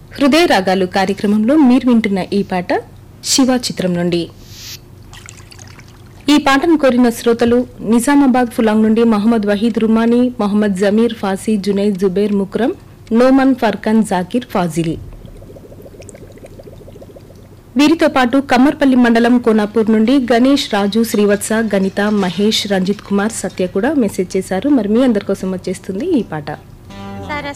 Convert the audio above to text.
హృదయ రాగాలు కార్యక్రమంలో మీరు వింటున్న ఈ పాట శివ చిత్రం నుండి. ఈ పాటను కోరిన శ్రోతలు నిజామాబాద్ ఫులాంగ్ నుండి మహమ్మద్ వహీద్ రుమానీ, మొహమ్మద్ జమీర్, ఫాసీ, జునైద్, జుబేర్, ముక్రమ్, నోమన్, ఫర్కన్, జాకిర్, ఫాజిల్. వీరితో పాటు కమ్మర్పల్లి మండలం కోనాపూర్ నుండి గణేష్, రాజు, శ్రీవత్స, గణిత, మహేష్, రంజిత్ కుమార్, సత్య కూడా మెసేజ్ చేశారు. మరి మీ అందరి కోసం వచ్చేస్తుంది ఈ పాట.